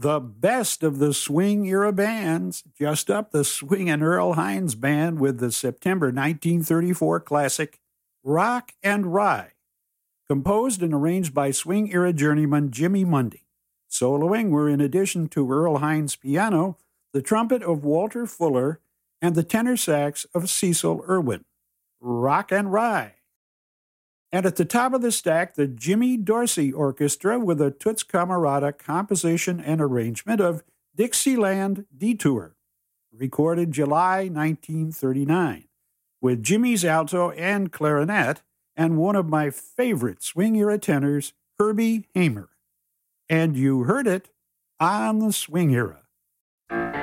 The best of the swing era bands. Just up the Swing and Earl Hines Band with the September 1934 classic Rock and Rye, composed and arranged by swing era journeyman Jimmy Mundy. Soloing were, in addition to Earl Hines' piano, the trumpet of Walter Fuller and the tenor sax of Cecil Irwin. Rock and Rye. And at the top of the stack, the Jimmy Dorsey Orchestra with a Toots Camerata composition and arrangement of Dixieland Detour, recorded July 1939, with Jimmy's alto and clarinet and one of my favorite swing-era tenors, Herbie Hamer. And you heard it on the Swing Era.